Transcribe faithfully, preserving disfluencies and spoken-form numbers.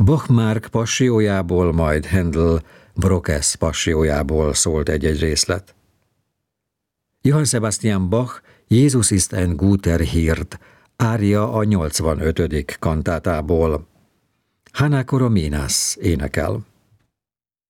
Bach Márk passiójából, majd Handel Brockes passiójából szólt egy-egy részlet. Johann Sebastian Bach Jézus ist ein guter Hirt ária a nyolcvanötödik kantátából. Hanna Korominas énekel.